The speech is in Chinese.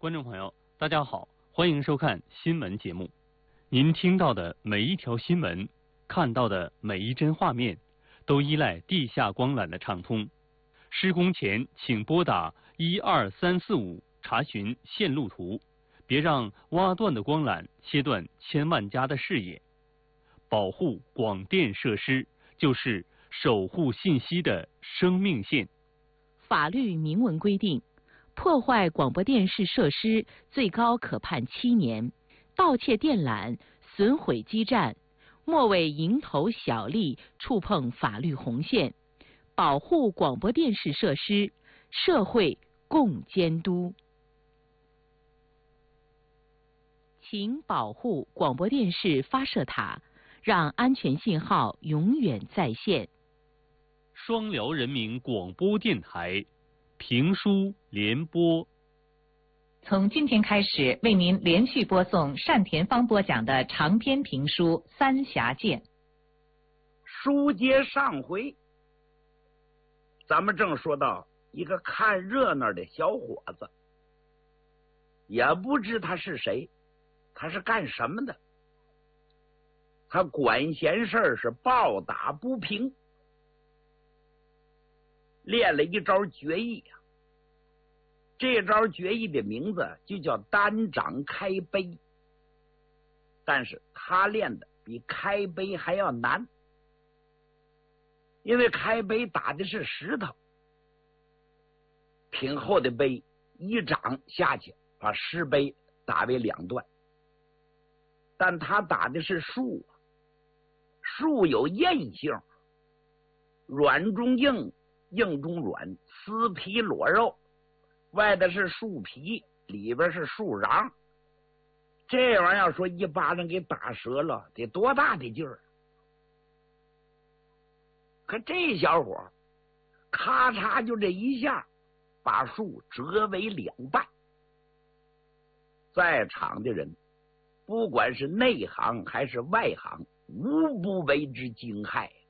观众朋友，大家好，欢迎收看新闻节目。您听到的每一条新闻，看到的每一帧画面，都依赖地下光缆的畅通。施工前，请拨打12345查询线路图，别让挖断的光缆切断千万家的视野。保护广电设施，就是守护信息的生命线。 法律明文规定，破坏广播电视设施最高可判7年，盗窃电缆、损毁基站，莫为蝇头小利触碰法律红线。保护广播电视设施，社会共监督。请保护广播电视发射塔，让安全信号永远在线。 双辽人民广播电台评书联播， 从今天开始为您连续播送单田芳播讲的长篇评书《三峡剑》。 书接上回，咱们正说到一个看热闹的小伙子，也不知他是谁，他是干什么的。他管闲事是暴打不平，练了一招绝艺啊。这招绝艺的名字就叫单掌开杯，但是他练的比开杯还要难，因为开杯打的是石头，挺厚的杯，一掌下去把石杯打为2段，但他打的是树，树有韧性，软中硬，硬中软，撕皮裸肉，外的是树皮，里边是树瓤，这玩意儿要说一巴掌给打折了，得多大的劲儿！可这小伙咔嚓就这一下把树折为2半，在场的人不管是内行还是外行，无不为之惊骇。